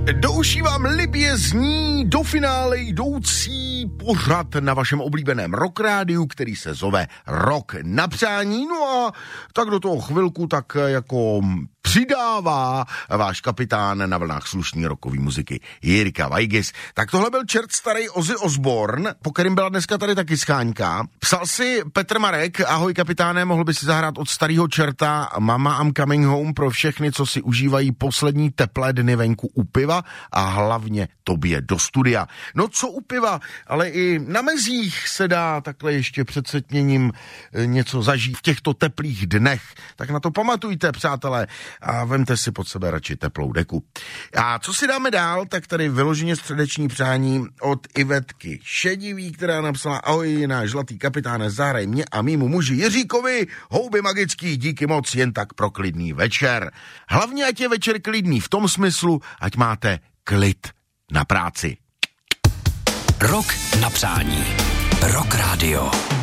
Do uší vám libě zní do finále jdoucí pořad na vašem oblíbeném rock rádiu, který se zove Rock na přání. No a tak do toho chvilku tak jako přidává váš kapitán na vlnách slušní rockové muziky Jirka Weigis. Tak tohle byl čert starý Ozzy Osbourne, po kterým byla dneska tady taky scháňka. Psal si Petr Marek: ahoj kapitáne, mohl by si zahrát od starého čerta Mama I'm Coming Home pro všechny, co si užívají poslední teplé dny venku u piva a hlavně tobě do studia. No co u piva, ale i na mezích se dá takhle ještě před setměním něco zažít v těchto teplých dnech. Tak na to pamatujte, přátelé, a vemte si pod sebe radši teplou deku. A co si dáme dál, tak tady vyloženě středeční přání od Ivetky Šedivý, která napsala: ahoj náš zlatý kapitáne, zahraj mě a mýmu muži Jiříkovi houby magický, díky moc, jen tak pro klidný večer. Hlavně ať je večer klidný v tom smyslu, ať máte klid na práci. Rock na přání. Rock Radio.